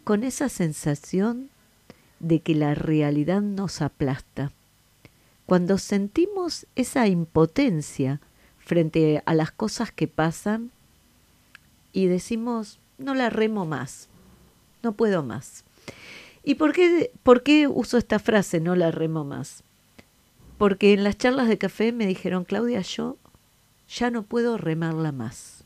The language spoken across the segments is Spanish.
con esa sensación de que la realidad nos aplasta. Cuando sentimos esa impotencia frente a las cosas que pasan y decimos, no la remo más, no puedo más. ¿Y por qué uso esta frase, no la remo más? Porque en las charlas de café me dijeron, Claudia, yo ya no puedo remarla más.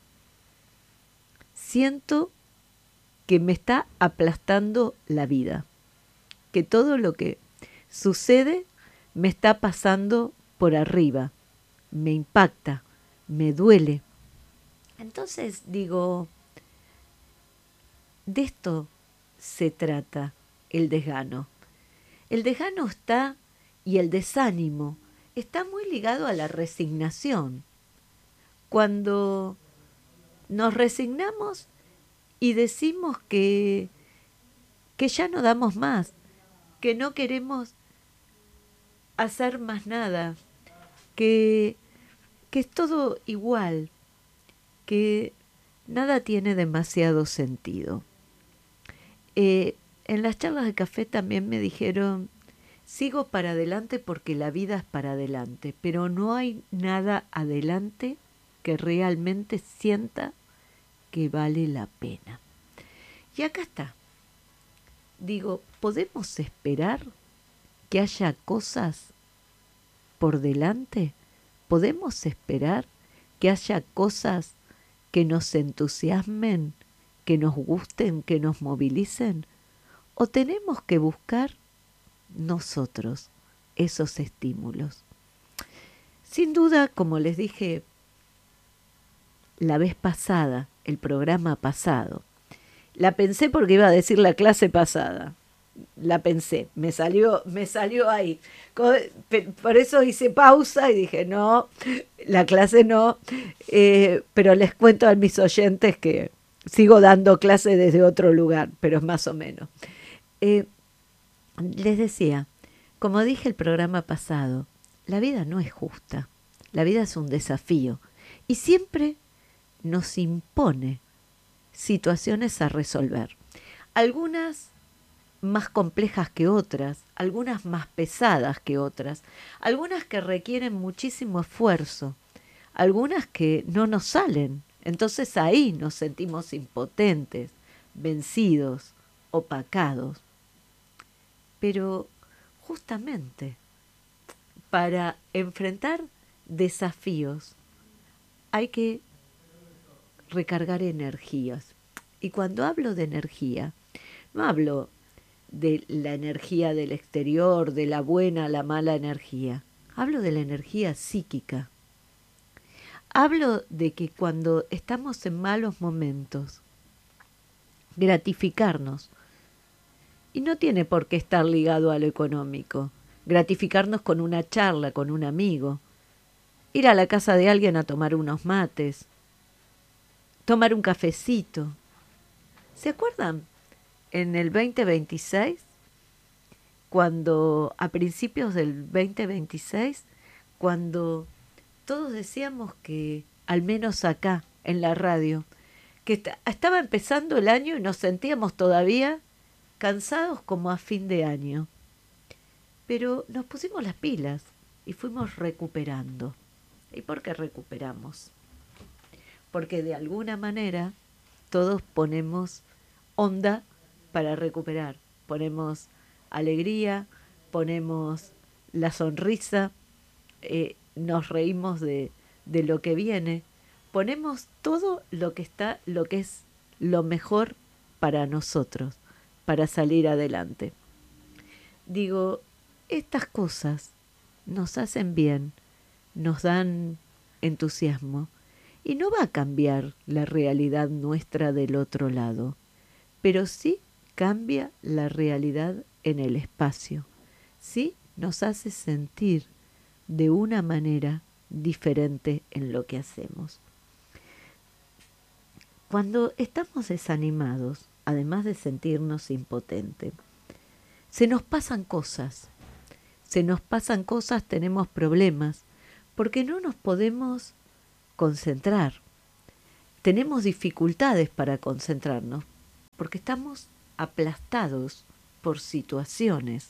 Siento que me está aplastando la vida, que todo lo que sucede me está pasando por arriba, me impacta, me duele. Entonces digo, de esto se trata el desgano. El desgano está, y el desánimo, está muy ligado a la resignación. Cuando nos resignamos y decimos que ya no damos más, que no queremos hacer más nada, que es todo igual, que nada tiene demasiado sentido. En las charlas de café también me dijeron, sigo para adelante porque la vida es para adelante, pero no hay nada adelante que realmente sienta que vale la pena. Y acá está. Digo, ¿podemos esperar que haya cosas por delante? ¿Podemos esperar que haya cosas que nos entusiasmen, que nos gusten, que nos movilicen? ¿O tenemos que buscar nosotros esos estímulos? Sin duda, como les dije la vez pasada, el programa pasado, la pensé porque iba a decir la clase pasada. La pensé, me salió ahí. Por eso hice pausa y dije, no, la clase no. Pero les cuento a mis oyentes que sigo dando clase desde otro lugar, pero es más o menos. Les decía, como dije el programa pasado, la vida no es justa, la vida es un desafío y siempre nos impone situaciones a resolver. Algunas más complejas que otras, algunas más pesadas que otras, algunas que requieren muchísimo esfuerzo, algunas que no nos salen. Entonces ahí nos sentimos impotentes, vencidos, opacados. Pero justamente para enfrentar desafíos hay que recargar energías. Y cuando hablo de energía, no hablo de la energía del exterior, de la buena, la mala energía. Hablo de la energía psíquica. Hablo de que cuando estamos en malos momentos, gratificarnos. Y no tiene por qué estar ligado a lo económico. Gratificarnos con una charla, con un amigo. Ir a la casa de alguien a tomar unos mates. Tomar un cafecito. ¿Se acuerdan? En el 2026, cuando a principios del 2026, cuando todos decíamos que, al menos acá, en la radio, que estaba empezando el año y nos sentíamos todavía cansados como a fin de año. Pero nos pusimos las pilas y fuimos recuperando. ¿Y por qué recuperamos? Porque de alguna manera todos ponemos onda para recuperar. Ponemos alegría, ponemos la sonrisa, nos reímos de lo que viene, ponemos todo lo que está, lo que es lo mejor para nosotros, para salir adelante. Digo, estas cosas nos hacen bien, nos dan entusiasmo y no va a cambiar la realidad nuestra del otro lado, pero sí cambia la realidad en el espacio, sí nos hace sentir de una manera diferente en lo que hacemos. Cuando estamos desanimados, además de sentirnos impotentes, se nos pasan cosas, tenemos problemas, porque no nos podemos concentrar. Tenemos dificultades para concentrarnos, porque estamos aplastados por situaciones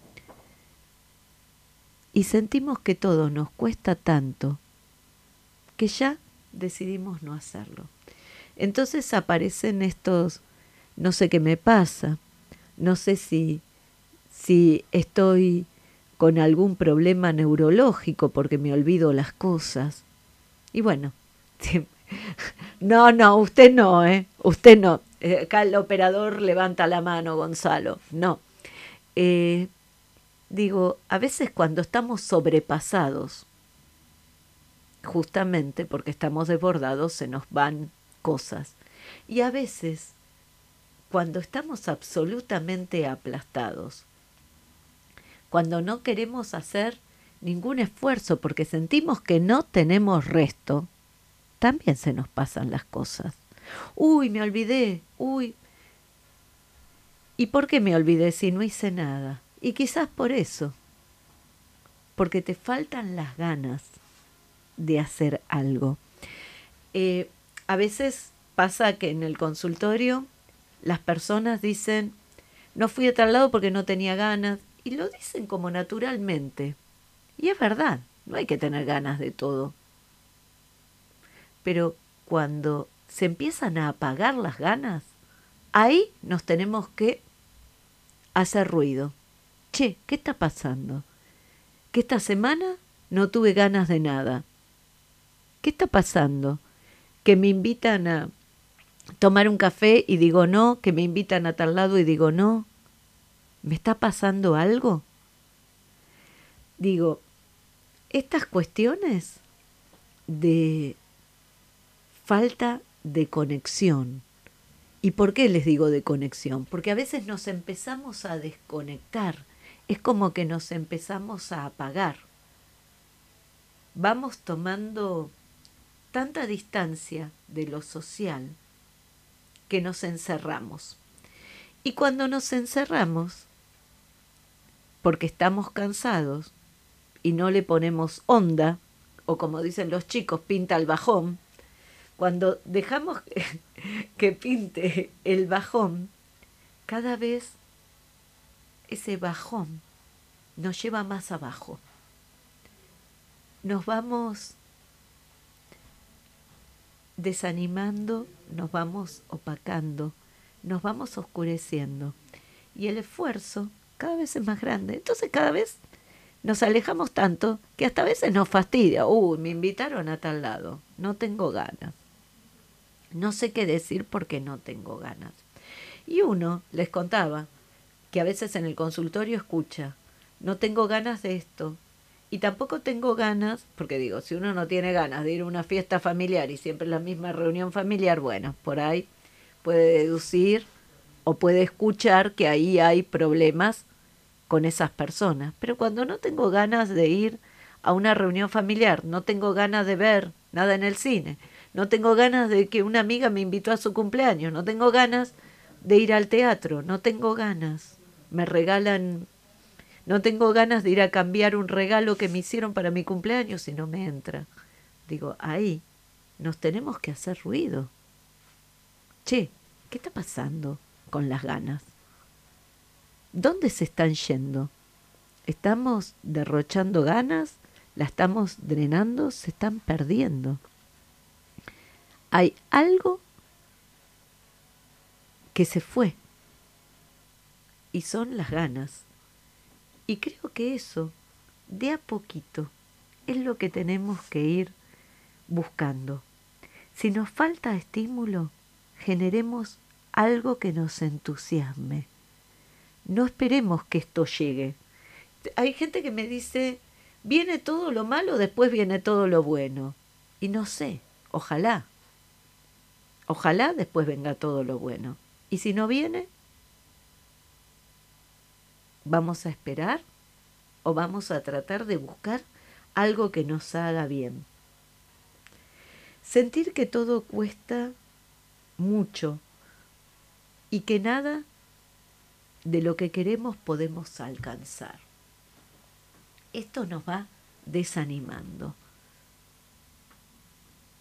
y sentimos que todo nos cuesta tanto que ya decidimos no hacerlo. Entonces aparecen estos, no sé qué me pasa, no sé si estoy con algún problema neurológico porque me olvido las cosas. Y bueno, no, usted no, usted no. Acá el operador levanta la mano, Gonzalo. No. Digo, a veces cuando estamos sobrepasados, justamente porque estamos desbordados, se nos van cosas. Y a veces, cuando estamos absolutamente aplastados, cuando no queremos hacer ningún esfuerzo porque sentimos que no tenemos resto, también se nos pasan las cosas. Uy, me olvidé, uy. ¿Y por qué me olvidé si no hice nada? Y quizás por eso, porque te faltan las ganas de hacer algo. A veces pasa que en el consultorio las personas dicen, no fui a tal lado porque no tenía ganas, y lo dicen como naturalmente. Y es verdad, no hay que tener ganas de todo. Pero cuando se empiezan a apagar las ganas, ahí nos tenemos que hacer ruido. Che, ¿qué está pasando? Que esta semana no tuve ganas de nada. ¿Qué está pasando? Que me invitan a tomar un café y digo no, que me invitan a tal lado y digo no. ¿Me está pasando algo? Digo, estas cuestiones de falta de conexión. ¿Y por qué les digo de conexión? Porque a veces nos empezamos a desconectar. Es como que nos empezamos a apagar. Vamos tomando tanta distancia de lo social que nos encerramos. Y cuando nos encerramos, porque estamos cansados y no le ponemos onda, o como dicen los chicos, pinta el bajón, cuando dejamos que pinte el bajón, cada vez ese bajón nos lleva más abajo. Nos vamos desanimando, nos vamos opacando, nos vamos oscureciendo. Y el esfuerzo cada vez es más grande. Entonces cada vez nos alejamos tanto que hasta a veces nos fastidia. Uy, me invitaron a tal lado, no tengo ganas. No sé qué decir porque no tengo ganas. Y uno les contaba que a veces en el consultorio escucha, no tengo ganas de esto. Y tampoco tengo ganas, porque digo, si uno no tiene ganas de ir a una fiesta familiar y siempre es la misma reunión familiar, bueno, por ahí puede deducir o puede escuchar que ahí hay problemas con esas personas. Pero cuando no tengo ganas de ir a una reunión familiar, no tengo ganas de ver nada en el cine, no tengo ganas de que una amiga me invitó a su cumpleaños, no tengo ganas de ir al teatro, no tengo ganas, me regalan, no tengo ganas de ir a cambiar un regalo que me hicieron para mi cumpleaños y no me entra. Digo, ahí nos tenemos que hacer ruido. Che, ¿qué está pasando con las ganas? ¿Dónde se están yendo? ¿Estamos derrochando ganas? ¿La estamos drenando? ¿Se están perdiendo? Hay algo que se fue y son las ganas. Y creo que eso, de a poquito, es lo que tenemos que ir buscando. Si nos falta estímulo, generemos algo que nos entusiasme. No esperemos que esto llegue. Hay gente que me dice, viene todo lo malo, después viene todo lo bueno. Y no sé, ojalá después venga todo lo bueno. Y si no viene, ¿vamos a esperar o vamos a tratar de buscar algo que nos haga bien? Sentir que todo cuesta mucho y que nada de lo que queremos podemos alcanzar. Esto nos va desanimando.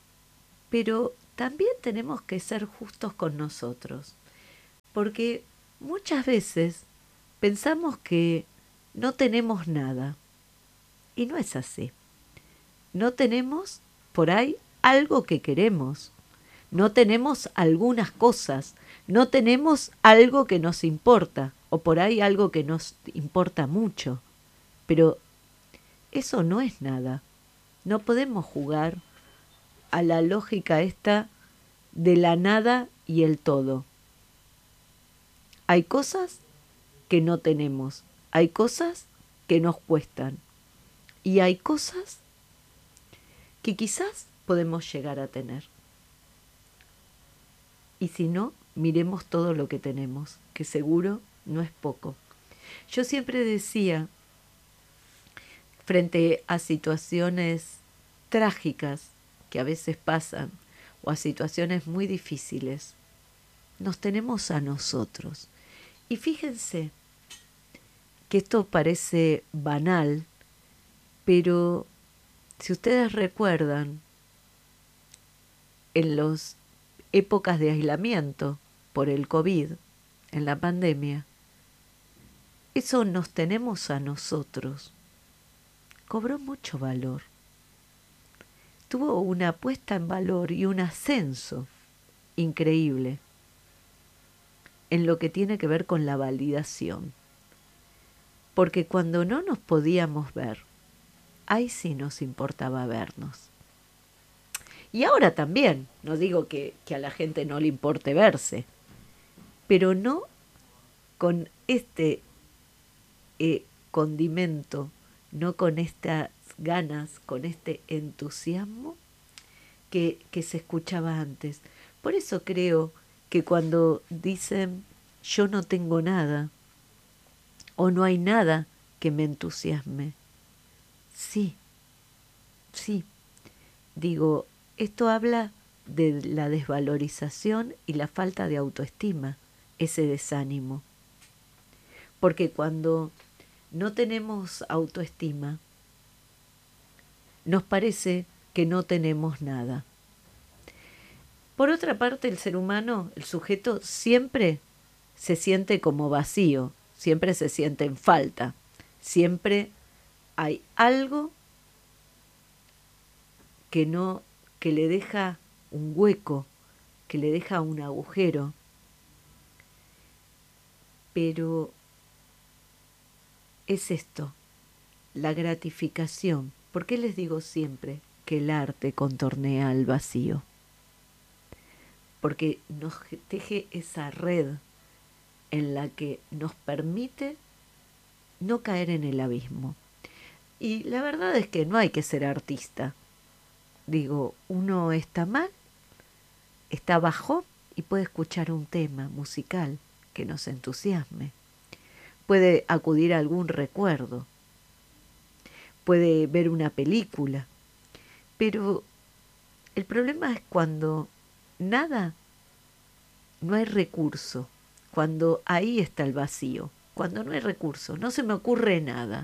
Pero también tenemos que ser justos con nosotros, porque Muchas veces pensamos que no tenemos nada y no es así. No tenemos por ahí algo que queremos, no tenemos algunas cosas, no tenemos algo que nos importa o por ahí algo que nos importa mucho, pero eso no es nada. No podemos jugar a la lógica esta de la nada y el todo. Hay cosas que no tenemos, hay cosas que nos cuestan y hay cosas que quizás podemos llegar a tener. Y si no, miremos todo lo que tenemos, que seguro no es poco. Yo siempre decía, frente a situaciones trágicas que a veces pasan, o a situaciones muy difíciles, nos tenemos a nosotros. Y fíjense que esto parece banal, pero si ustedes recuerdan, en las épocas de aislamiento por el COVID, en la pandemia, eso nos tenemos a nosotros. Cobró mucho valor. Tuvo una puesta en valor y un ascenso increíble en lo que tiene que ver con la validación. Porque cuando no nos podíamos ver, ahí sí nos importaba vernos. Y ahora también, no digo que a la gente no le importe verse, pero no con este condimento, no con estas ganas, con este entusiasmo que se escuchaba antes. Por eso creo que cuando dicen yo no tengo nada o no hay nada que me entusiasme, sí, digo, esto habla de la desvalorización y la falta de autoestima, ese desánimo. Porque cuando no tenemos autoestima, nos parece que no tenemos nada. Por otra parte, el ser humano, el sujeto, siempre se siente como vacío, siempre se siente en falta, siempre hay algo que le deja un hueco, que le deja un agujero. Pero es esto, la gratificación. ¿Por qué les digo siempre que el arte contornea el vacío? Porque nos teje esa red en la que nos permite no caer en el abismo. Y la verdad es que no hay que ser artista. Digo, uno está mal, está bajo y puede escuchar un tema musical que nos entusiasme. Puede acudir a algún recuerdo. Puede ver una película. Pero el problema es cuando nada, no hay recurso. Cuando ahí está el vacío. Cuando no hay recurso, no se me ocurre nada.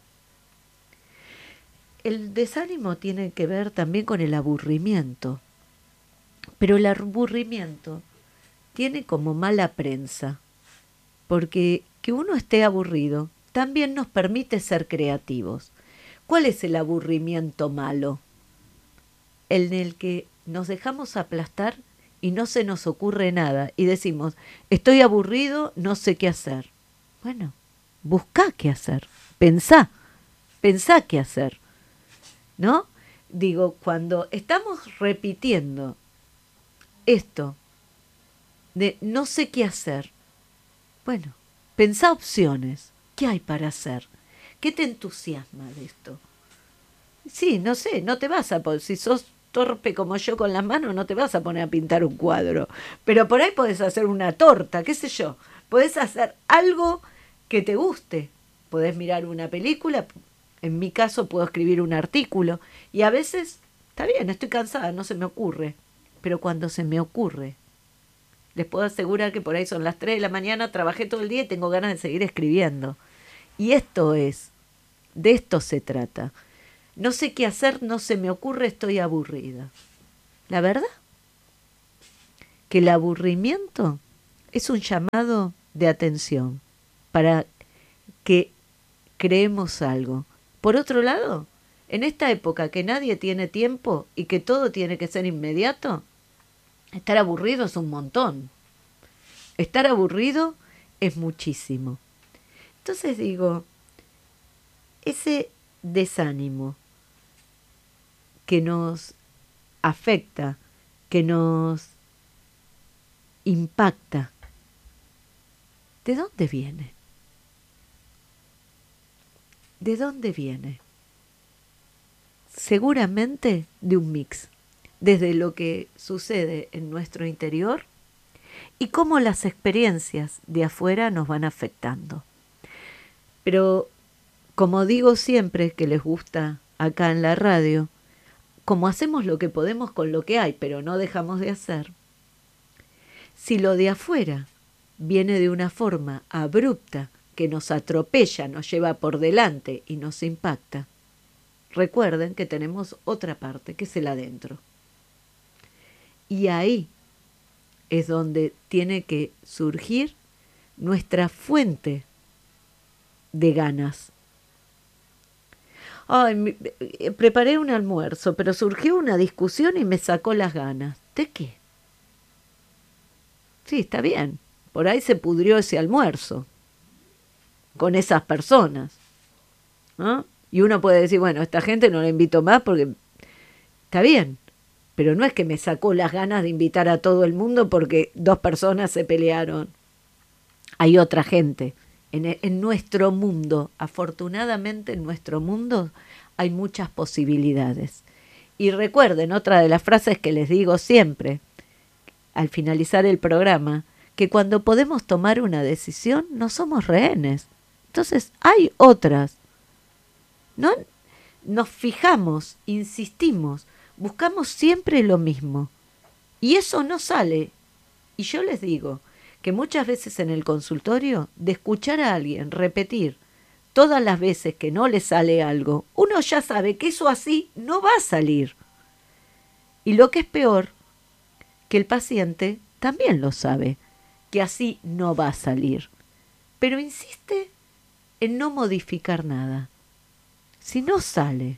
El desánimo tiene que ver también con el aburrimiento, pero el aburrimiento tiene como mala prensa, porque que uno esté aburrido también nos permite ser creativos. ¿Cuál es el aburrimiento malo? En el que nos dejamos aplastar y no se nos ocurre nada y decimos, estoy aburrido, no sé qué hacer. Bueno, buscá qué hacer, pensá qué hacer. ¿No? Digo, cuando estamos repitiendo esto de no sé qué hacer, bueno, pensá opciones. ¿Qué hay para hacer? ¿Qué te entusiasma de esto? Sí, no sé, no te vas a poner, si sos torpe como yo con las manos, no te vas a poner a pintar un cuadro. Pero por ahí podés hacer una torta, qué sé yo. Podés hacer algo que te guste. Podés mirar una película. En mi caso puedo escribir un artículo y a veces, está bien, estoy cansada, no se me ocurre, pero cuando se me ocurre, les puedo asegurar que por ahí son las 3 de la mañana, trabajé todo el día y tengo ganas de seguir escribiendo. Y de esto se trata. No sé qué hacer, no se me ocurre, estoy aburrida. La verdad que el aburrimiento es un llamado de atención para que creemos algo. Por otro lado, en esta época que nadie tiene tiempo y que todo tiene que ser inmediato, estar aburrido es un montón. Estar aburrido es muchísimo. Entonces digo, ese desánimo que nos afecta, que nos impacta, ¿de dónde viene? ¿De dónde viene? Seguramente de un mix, desde lo que sucede en nuestro interior y cómo las experiencias de afuera nos van afectando. Pero, como digo siempre que les gusta acá en la radio, como hacemos lo que podemos con lo que hay, pero no dejamos de hacer, si lo de afuera viene de una forma abrupta, que nos atropella, nos lleva por delante y nos impacta, recuerden que tenemos otra parte, que es el adentro. Y ahí es donde tiene que surgir nuestra fuente de ganas. Ay, preparé un almuerzo, pero surgió una discusión y me sacó las ganas. ¿De qué? Sí, está bien. Por ahí se pudrió ese almuerzo con esas personas, ¿no? Y uno puede decir, bueno, esta gente no la invito más porque está bien, pero no es que me sacó las ganas de invitar a todo el mundo porque 2 personas se pelearon. Hay otra gente. En nuestro mundo, afortunadamente en nuestro mundo, hay muchas posibilidades. Y recuerden, otra de las frases que les digo siempre, al finalizar el programa, que cuando podemos tomar una decisión, no somos rehenes. Entonces, hay otras. ¿No? Nos fijamos, insistimos, buscamos siempre lo mismo. Y eso no sale. Y yo les digo que muchas veces en el consultorio, de escuchar a alguien repetir todas las veces que no le sale algo, uno ya sabe que eso así no va a salir. Y lo que es peor, que el paciente también lo sabe, que así no va a salir. Pero insiste en no modificar nada. Si no sale,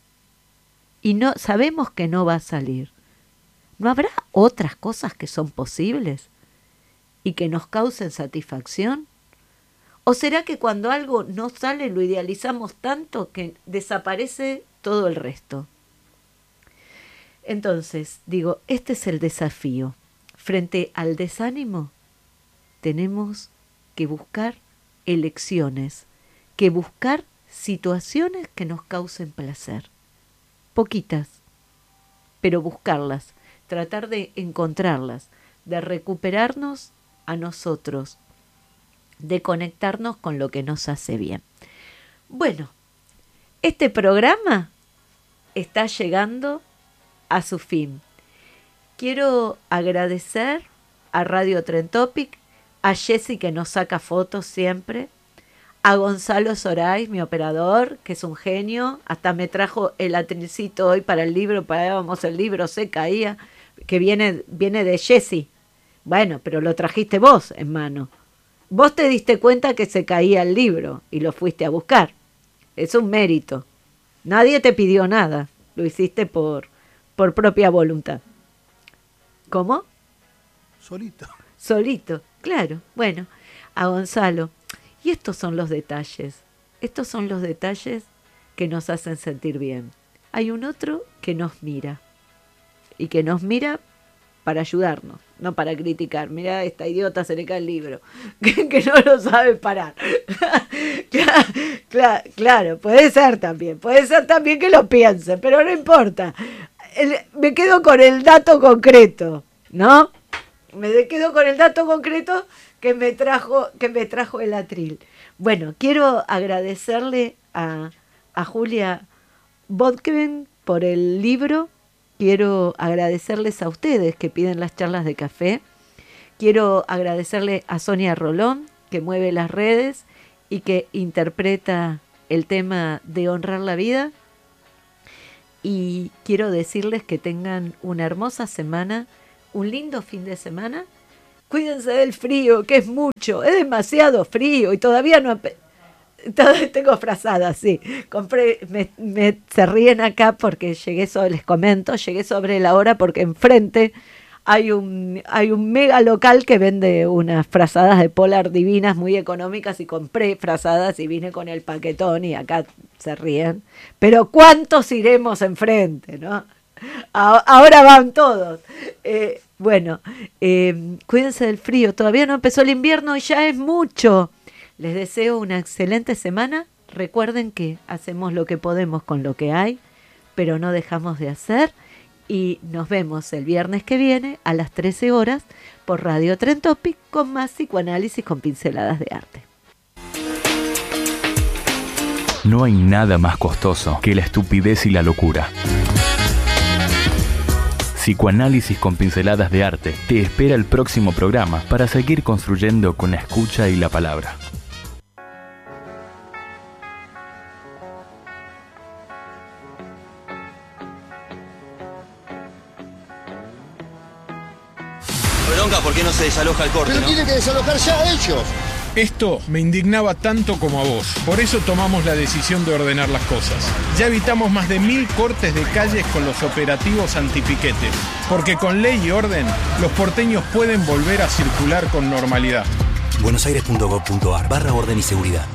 y no sabemos que no va a salir, ¿no habrá otras cosas que son posibles y que nos causen satisfacción? ¿O será que cuando algo no sale lo idealizamos tanto que desaparece todo el resto? Entonces, digo, este es el desafío. Frente al desánimo, tenemos que buscar elecciones, que buscar situaciones que nos causen placer. Poquitas, pero buscarlas, tratar de encontrarlas, de recuperarnos a nosotros, de conectarnos con lo que nos hace bien. Bueno, este programa está llegando a su fin. Quiero agradecer a Radio Tren Topic, a Jessy que nos saca fotos siempre, a Gonzalo Soray, mi operador, que es un genio, hasta me trajo el atrilcito hoy para el libro, parábamos el libro, se caía, que viene de Jessy. Bueno, pero lo trajiste vos en mano. Vos te diste cuenta que se caía el libro y lo fuiste a buscar. Es un mérito. Nadie te pidió nada, lo hiciste por propia voluntad. ¿Cómo? Solito, claro. Bueno, a Gonzalo. Y estos son los detalles que nos hacen sentir bien. Hay un otro que nos mira, y que nos mira para ayudarnos, no para criticar. Mirá, a esta idiota se le cae el libro, que no lo sabe parar. Claro, puede ser también que lo piense, pero no importa. Me quedo con el dato concreto, ¿no? Me quedo con el dato concreto que me trajo el atril. Bueno, quiero agradecerle a Julia Bodken por el libro. Quiero agradecerles a ustedes que piden las charlas de café. Quiero agradecerle a Sonia Rolón, que mueve las redes y que interpreta el tema de honrar la vida. Y quiero decirles que tengan una hermosa semana, un lindo fin de semana cuídense del frío, que es mucho, es demasiado frío y todavía no... Tengo frazadas, sí. Compré, se ríen acá porque les comento, llegué sobre la hora porque enfrente hay un mega local que vende unas frazadas de Polar divinas, muy económicas, y compré frazadas y vine con el paquetón y acá se ríen. Pero ¿cuántos iremos enfrente, no? Ahora van todos. Cuídense del frío, todavía no empezó el invierno y ya es mucho. Les deseo una excelente semana. Recuerden que hacemos lo que podemos con lo que hay, pero no dejamos de hacer. Y nos vemos el viernes que viene a las 13 horas por Radio Trend Topic con más psicoanálisis con pinceladas de arte. No hay nada más costoso que la estupidez y la locura. Psicoanálisis con pinceladas de arte te espera el próximo programa para seguir construyendo con la escucha y la palabra. ¿Por qué no se desaloja el corte? Pero tiene que desalojar ya ellos. Esto me indignaba tanto como a vos. Por eso tomamos la decisión de ordenar las cosas. Ya evitamos más de 1000 cortes de calles con los operativos antipiquetes. Porque con ley y orden, los porteños pueden volver a circular con normalidad. buenosaires.gov.ar/orden y seguridad.